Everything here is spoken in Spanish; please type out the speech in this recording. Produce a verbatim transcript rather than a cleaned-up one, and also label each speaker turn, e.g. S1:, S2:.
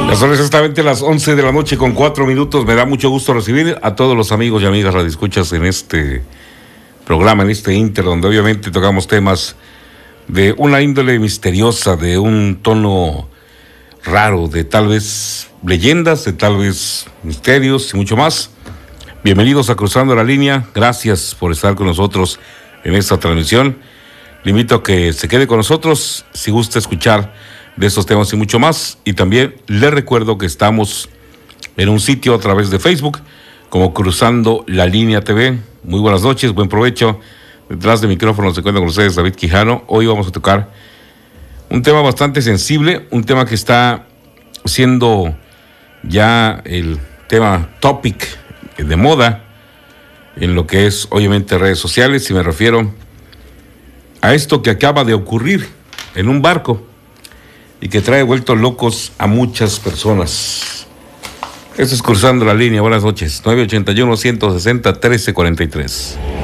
S1: Ya son exactamente las once de la noche con cuatro minutos. Me da mucho gusto recibir a todos los amigos y amigas radioescuchas en este programa, en este Inter, donde obviamente tocamos temas de una índole misteriosa, de un tono raro, de tal vez leyendas, de tal vez misterios y mucho más. Bienvenidos a Cruzando la Línea. Gracias por estar con nosotros en esta transmisión. Le invito a que se quede con nosotros si gusta escuchar de estos temas y mucho más. Y también les recuerdo que estamos en un sitio a través de Facebook como Cruzando la Línea T V. Muy buenas noches, buen provecho. Detrás del micrófono se encuentra con ustedes David Quijano. Hoy vamos a tocar un tema bastante sensible, un tema que está siendo ya el tema topic de moda en lo que es obviamente redes sociales, y me refiero a esto que acaba de ocurrir en un barco y que trae vueltos locos a muchas personas. Esto es Cruzando la Línea. Buenas noches. nueve ochenta y uno, ciento sesenta, trece cuarenta y tres.